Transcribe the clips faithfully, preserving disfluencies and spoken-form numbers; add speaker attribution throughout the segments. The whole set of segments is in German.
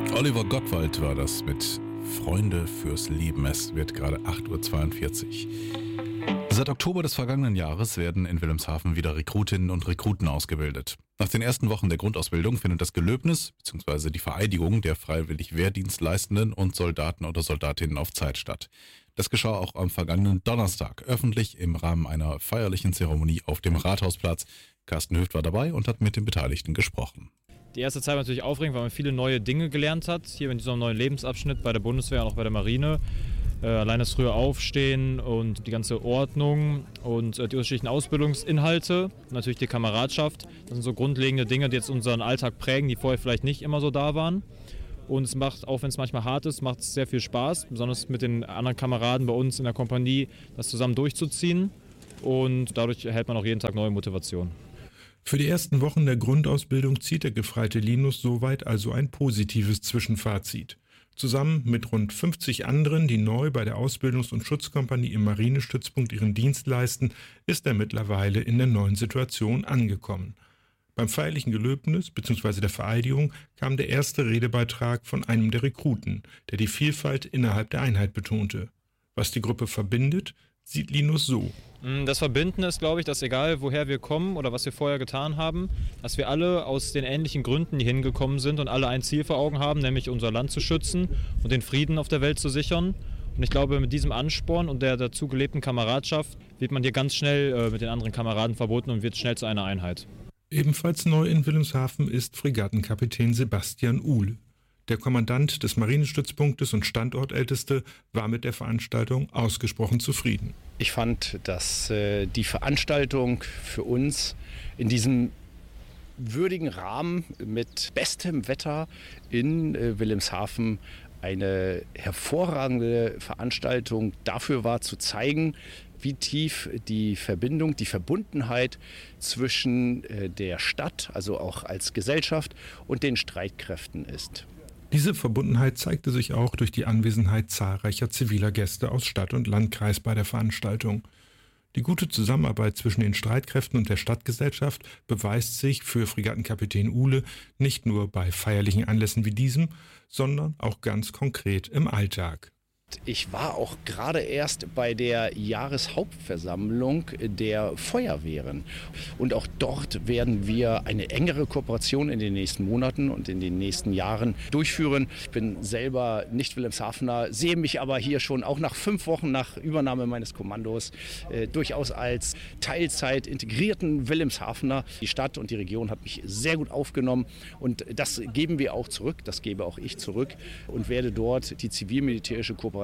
Speaker 1: Oliver Gottwald war das mit Freunde fürs Leben. Es wird gerade acht Uhr zweiundvierzig. Seit Oktober des vergangenen Jahres werden in Wilhelmshaven wieder Rekrutinnen und Rekruten ausgebildet. Nach den ersten Wochen der Grundausbildung findet das Gelöbnis bzw. die Vereidigung der freiwillig Wehrdienstleistenden und Soldaten oder Soldatinnen auf Zeit statt. Das geschah auch am vergangenen Donnerstag, öffentlich im Rahmen einer feierlichen Zeremonie auf dem Rathausplatz. Carsten Höft war dabei und hat mit den Beteiligten gesprochen.
Speaker 2: Die erste Zeit war natürlich aufregend, weil man viele neue Dinge gelernt hat, hier in diesem neuen Lebensabschnitt bei der Bundeswehr und auch bei der Marine. Äh, allein das frühe Aufstehen und die ganze Ordnung und äh, die unterschiedlichen Ausbildungsinhalte, natürlich die Kameradschaft. Das sind so grundlegende Dinge, die jetzt unseren Alltag prägen, die vorher vielleicht nicht immer so da waren. Und es macht, auch wenn es manchmal hart ist, macht es sehr viel Spaß, besonders mit den anderen Kameraden bei uns in der Kompanie, das zusammen durchzuziehen. Und dadurch erhält man auch jeden Tag neue Motivation.
Speaker 3: Für die ersten Wochen der Grundausbildung zieht der Gefreite Linus soweit also ein positives Zwischenfazit. Zusammen mit rund fünfzig anderen, die neu bei der Ausbildungs- und Schutzkompanie im Marinestützpunkt ihren Dienst leisten, ist er mittlerweile in der neuen Situation angekommen. Beim feierlichen Gelöbnis bzw. der Vereidigung kam der erste Redebeitrag von einem der Rekruten, der die Vielfalt innerhalb der Einheit betonte. Was die Gruppe verbindet, sieht Linus so.
Speaker 2: Das Verbindende ist, glaube ich, dass egal woher wir kommen oder was wir vorher getan haben, dass wir alle aus den ähnlichen Gründen hier hingekommen sind und alle ein Ziel vor Augen haben, nämlich unser Land zu schützen und den Frieden auf der Welt zu sichern. Und ich glaube, mit diesem Ansporn und der dazu gelebten Kameradschaft wird man hier ganz schnell äh, mit den anderen Kameraden verbunden und wird schnell zu einer Einheit.
Speaker 3: Ebenfalls neu in Wilhelmshaven ist Fregattenkapitän Sebastian Uhl. Der Kommandant des Marinestützpunktes und Standortälteste war mit der Veranstaltung ausgesprochen zufrieden.
Speaker 4: Ich fand, dass äh, die Veranstaltung für uns in diesem würdigen Rahmen mit bestem Wetter in äh, Wilhelmshaven eine hervorragende Veranstaltung dafür war, zu zeigen, wie tief die Verbindung, die Verbundenheit zwischen äh, der Stadt, also auch als Gesellschaft, und den Streitkräften ist.
Speaker 3: Diese Verbundenheit zeigte sich auch durch die Anwesenheit zahlreicher ziviler Gäste aus Stadt und Landkreis bei der Veranstaltung. Die gute Zusammenarbeit zwischen den Streitkräften und der Stadtgesellschaft beweist sich für Fregattenkapitän Uhle nicht nur bei feierlichen Anlässen wie diesem, sondern auch ganz konkret im Alltag.
Speaker 4: Ich war auch gerade erst bei der Jahreshauptversammlung der Feuerwehren. Und auch dort werden wir eine engere Kooperation in den nächsten Monaten und in den nächsten Jahren durchführen. Ich bin selber nicht Wilhelmshavener, sehe mich aber hier schon auch nach fünf Wochen nach Übernahme meines Kommandos äh, durchaus als Teilzeit integrierten Wilhelmshavener. Die Stadt und die Region hat mich sehr gut aufgenommen und das geben wir auch zurück, das gebe auch ich zurück und werde dort die zivil-militärische Kooperation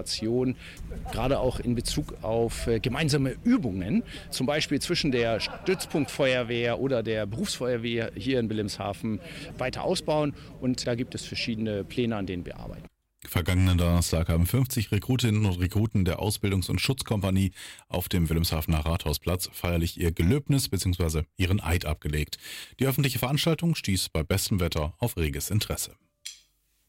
Speaker 4: gerade auch in Bezug auf äh, gemeinsame Übungen, zum Beispiel zwischen der Stützpunktfeuerwehr oder der Berufsfeuerwehr hier in Wilhelmshaven, weiter ausbauen. Und da gibt es verschiedene Pläne, an denen wir arbeiten.
Speaker 1: Vergangenen Donnerstag haben fünfzig Rekrutinnen und Rekruten der Ausbildungs- und Schutzkompanie auf dem Wilhelmshavener Rathausplatz feierlich ihr Gelöbnis bzw. ihren Eid abgelegt. Die öffentliche Veranstaltung stieß bei bestem Wetter auf reges Interesse.